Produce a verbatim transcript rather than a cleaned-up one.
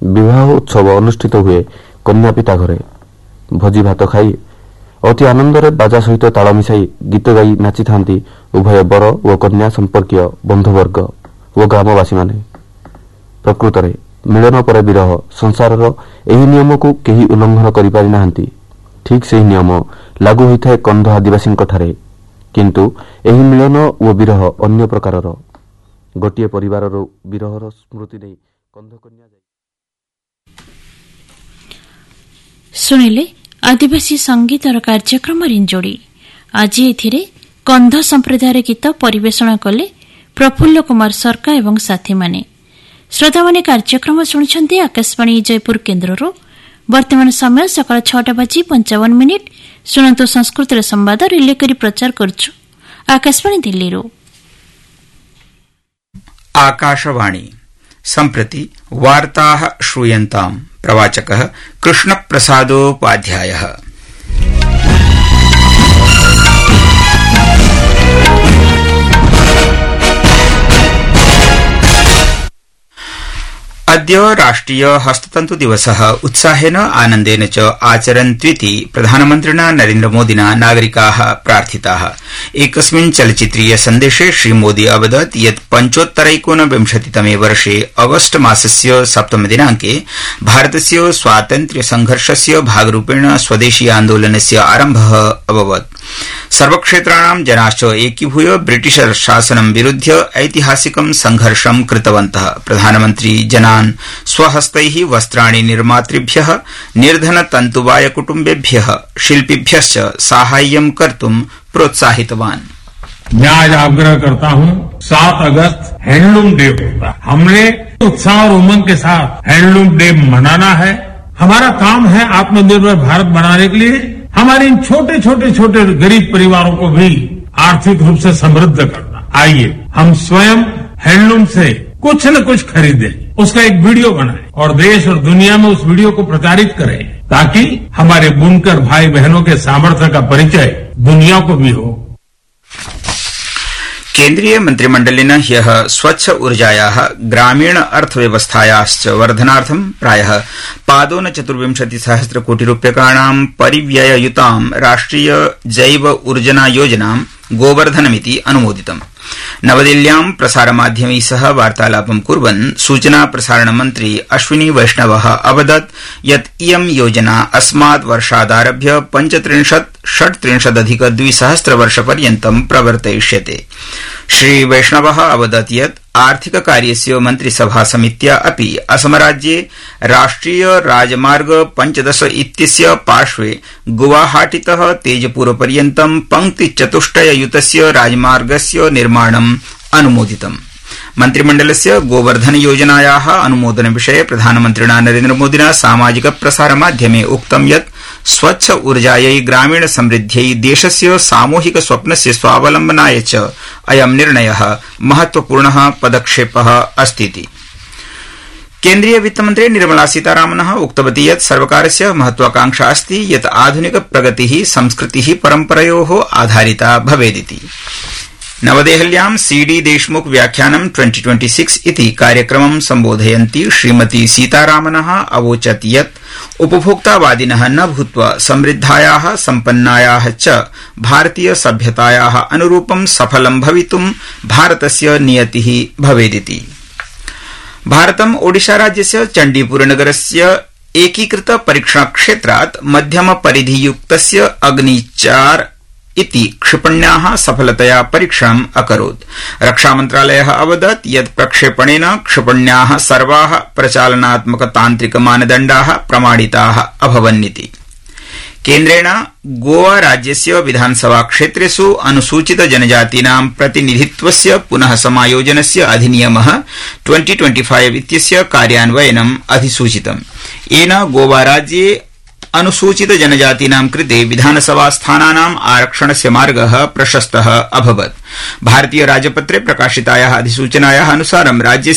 विवाह उत्सव अनुष्ठित हुए कन्या पिता घरे। भोजी भात खाई अति आनंदरे बाजा सहित ताल मिसाई गीत गाई नाची थांती उभय बर और कन्या संपर्कीय बंधुवर्ग और ग्रामवासी माने। प्रकृतरे मिलन पर विरह संसारर एही नियम को केही उल्लंघन करि पारि नाहंती। ठीक सेही नियम लागू होइथाय कंध आदिवासी ठारे, किंतु एही मिलन और विरह अन्य प्रकारर। गोटिए परिवारर विरहर स्मृति नै कंध कन्या शुणिले आदिवासी संगीतर कार्यक्रम रिंजोड़ी। आज एथिरे कंध संप्रदायर गीत परिवेषण कले प्रफुल्ल कुमार सरका एवं साथी माने। श्रोता माने कार्यक्रम शुणुछंती आकाशवाणी जयपुर केन्द्ररो। वर्तमान समय सकाळ छटा बाजी पंचावन मिनिट। शुणंतु संस्कृत संवाद रिले करी प्रचार करछु आकाशवाणी दिल्ली। आकाशवाणी सम्प्रति वार्ताः श्रूयन्ताम्। प्रवाचकः कृष्णप्रसादोपाध्यायः। अद्य राष्ट्रिय हस्ततंतु दिवसः उत्साहेन आनन्देन च आचरन्त्विति प्रधानमन्त्रिणा नरेन्द्रमोदिना नागरिकाः प्रार्थिताः। एकस्मिन् चलचित्रीय सन्देशे श्रीमोदी अवदत् यत् पञ्चोत्तरैकोनविंशतितमे वर्षे अगस्त मासस्य सप्तमदिनाङ्के भारतस्य स्वातन्त्र्य संघर्षस्य भागरूपेण स्वदेशी आन्दोलनस्य आरम्भः अभवत्। सर्वक्षेत्राणां जनाश्च एकीभूय ब्रिटिश शासनं विरुध्य ऐतिहासिकं संघर्षं कृतवन्तः। प्रधानमन्त्री जनान् स्वहस्तैः वस्त्राणि निर्मातृभ्यः, निर्धनतन्तुवाय कुटुम्बेभ्यः, शिल्पिभ्यश्च साहाय्यं कर्तुं प्रोत्साहितवान्। मैं आज आग्रह करता हूं, सात अगस्त हैंडलूम डे होता है। हमने उत्साह और उमंग के साथ हैंडलूम डे मनाना है। हमारा काम है आत्मनिर्भर भारत बनाने के लिए हमारे इन छोटे छोटे छोटे गरीब परिवारों को भी आर्थिक रूप से समृद्ध करना। आइए हम स्वयं हैंडलूम से कुछ न कुछ खरीदें, उसका एक वीडियो बनाएं और देश और दुनिया में उस वीडियो को प्रचारित करें, ताकि हमारे बुनकर भाई बहनों के सामर्थ्य का परिचय दुनिया को भी हो। केन्द्रीय मंत्रिमण्डलेन ह्यः स्वच्छ ऊर्जायाः ग्रामीण अर्थव्यवस्थायाश्च वर्धनार्थं प्रायः पादोन चतुर्विंशति सहस्र कोटि रूप्यकाणां परिव्यययुतां राष्ट्रिय जैव ऊर्जना योजनां गोवर्धनमिति अनुमोदितम्। नवदिल्ल्यां प्रसारमाध्यमैः सह वार्तालापं कुर्वन् सूचना प्रसारण मन्त्री अश्विनी वैष्णवः अवदत् यत् इयं योजना अस्मात् वर्षादारभ्य पञ्चत्रिंशत् षट्त्रिंशदधिक द्विसहस्रवर्षपर्यन्तं प्रवर्तयिष्यते। श्री वैष्णवः अवदत् यत् आर्थिक कार्यस्य मन्त्रिसभा समित्या अपि असमराज्ये राष्ट्रिय राजमार्ग पञ्चदश इत्यस्य पार्श्वे गुवाहाटीतः तेजपुरपर्यन्तं पंक्तिचतुष्टययुतस्य राजमार्गस्य निर्माणम् अनुमोदितम्। मन्त्रिमण्डलस्य गोवर्धन योजनायाः अनुमोदन विषये प्रधानमन्त्रिणा नरेन्द्रमोदिना सामाजिक प्रसारमाध्यमे उक्तं यत् स्वच्छ ऊर्जायै ग्रामीण समृद्ध्यै देशस्य सामूहिक स्वप्नस्य स्वावलम्बनाय च अयं निर्णयः महत्वपूर्णः पदक्षेपः अस्तीति। केन्द्रीय वित्तमन्त्री निर्मला सीतारामनः उक्तवती यत् सर्वकारस्य महत्वाकांक्षा अस्ति यत् आधुनिक प्रगतिः संस्कृतिः परम्परयोः आधारिता भवेदिति। नवदेहल्यां सीडी देशमुख व्याख्यानं ट्वेंटी ट्वेंटी सिक्स इति कार्यक्रमं सम्बोधयन्ती श्रीमती सीतारामनः अवोचत् यत् उपभोक्तावादिनः न भूत्वा समृद्धायाः सम्पन्नायाः च भारतीय सभ्यतायाः अनुरूपं सफलं भवितुं भारतस्य नियतिः भवेदिति। भारतम् ओडिशा राज्यस्य चण्डीपुर नगरस्य एकीकृत परीक्षण क्षेत्रात् मध्यम परिधियुक्तस्य अग्नि चार इति क्षिपण्याः सफलतया परीक्षणम् अकरोत्। रक्षामन्त्रालयः अवदत् यत् प्रक्षेपणेन क्षिपण्याः सर्वाः प्रचालनात्मक तान्त्रिक मानदण्डाः प्रमाणिताः अभवन्निति। केन्द्रेण गोवा राज्यस्य विधानसभा क्षेत्रेषु अनुसूचित जनजातीनां प्रतिनिधित्वस्य पुनः समायोजनस्य अधिनियमः ट्वेंटी ट्वेंटी फाइव इत्यस्य कार्यान्वयनम् अधिसूचितम्। येन गोवा राज्ये अनुसूचित जनजातीनां कृते विधानसभा स्थानानां आरक्षणस्य मार्गः प्रशस्तः अभवत्। भारतीय राजपत्रे प्रकाशितायाः अधिसूचनायाः अनुसारं राज्यस्य